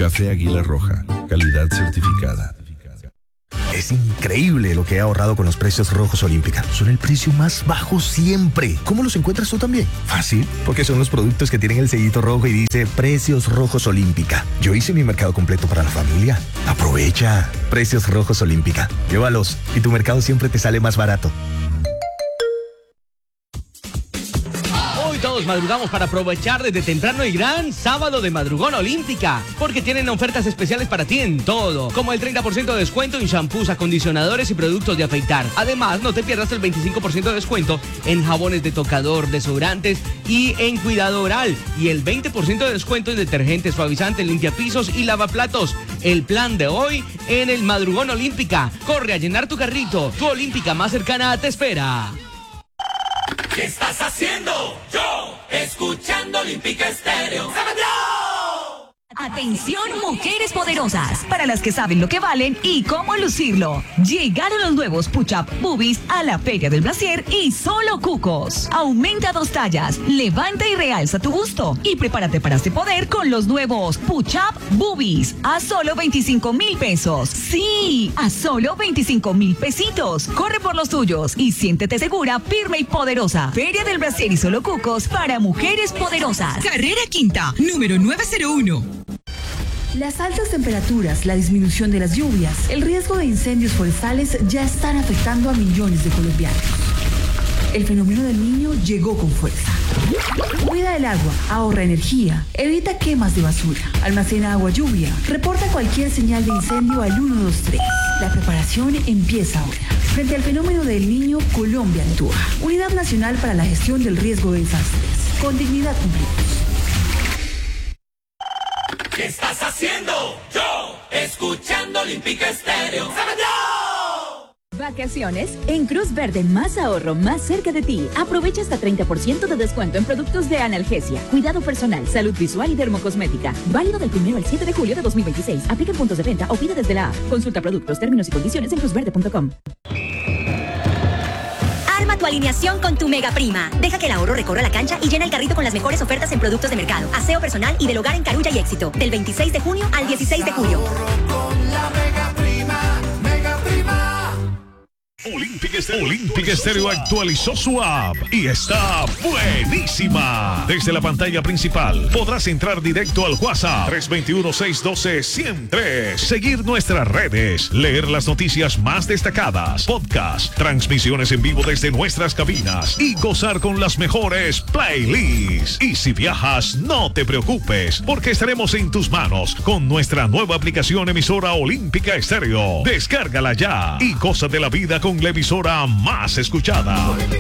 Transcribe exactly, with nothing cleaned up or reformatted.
Café Águila Roja, calidad certificada. Es increíble lo que he ahorrado con los precios Rojos Olímpica. Son el precio más bajo siempre. ¿Cómo los encuentras tú también? Fácil, porque son los productos que tienen el sellito rojo y dice Precios Rojos Olímpica. Yo hice mi mercado completo para la familia. Aprovecha. Precios Rojos Olímpica. Llévalos y tu mercado siempre te sale más barato. Todos madrugamos para aprovechar desde temprano el gran sábado de Madrugón Olímpica, porque tienen ofertas especiales para ti en todo, como el treinta por ciento de descuento en shampoos, acondicionadores y productos de afeitar. Además, no te pierdas el veinticinco por ciento de descuento en jabones de tocador, desodorantes y en cuidado oral, y el veinte por ciento de descuento en detergentes, suavizantes, limpiapisos y lavaplatos. El plan de hoy en el Madrugón Olímpica. Corre a llenar tu carrito, tu Olímpica más cercana te espera. ¿Qué estás haciendo? Yo, escuchando Olímpica Estéreo. ¡Sábado! Atención, mujeres poderosas, para las que saben lo que valen y cómo lucirlo. Llegaron los nuevos Push-Up Boobies a la Feria del Brasier y solo cucos. Aumenta dos tallas, levanta y realza tu busto y prepárate para este poder con los nuevos Push-Up Boobies a solo veinticinco mil pesos. Sí, a solo veinticinco mil pesitos. Corre por los tuyos y siéntete segura, firme y poderosa. Feria del Brasier y solo cucos para mujeres poderosas. Carrera Quinta, número nueve cero uno. Las altas temperaturas, la disminución de las lluvias, el riesgo de incendios forestales ya están afectando a millones de colombianos. El fenómeno del Niño llegó con fuerza. Cuida el agua, ahorra energía, evita quemas de basura, almacena agua lluvia, reporta cualquier señal de incendio al uno dos tres. La preparación empieza ahora. Frente al fenómeno del Niño, Colombia actúa. Unidad Nacional para la Gestión del Riesgo de Desastres. Con dignidad cumplimos. ¿Qué estás haciendo? Yo, escuchando Olímpica Estéreo. ¡Sábado! Vacaciones en Cruz Verde, más ahorro, más cerca de ti. Aprovecha hasta treinta por ciento de descuento en productos de analgesia, cuidado personal, salud visual y dermocosmética. Válido del primero al siete de julio de dos mil veintiséis. Aplica en puntos de venta o pide desde la app. Consulta productos, términos y condiciones en cruz verde punto com. Arma tu alineación con tu Mega Prima. Deja que el ahorro recorra la cancha y llena el carrito con las mejores ofertas en productos de mercado, aseo personal y del hogar en Carulla y Éxito. Del veintiséis de junio al dieciséis de julio. Con la Mega Prima, Mega Prima. Olímpica Estéreo. Olímpica Estéreo actualizó su app y está buenísima. Desde la pantalla principal podrás entrar directo al WhatsApp tres dos uno, seis uno dos, uno cero tres, seguir nuestras redes, leer las noticias más destacadas, podcast, transmisiones en vivo desde nuestras cabinas y gozar con las mejores playlists. Y si viajas, no te preocupes, porque estaremos en tus manos con nuestra nueva aplicación emisora Olímpica Estéreo. Descárgala ya y goza de la vida con la emisora más escuchada.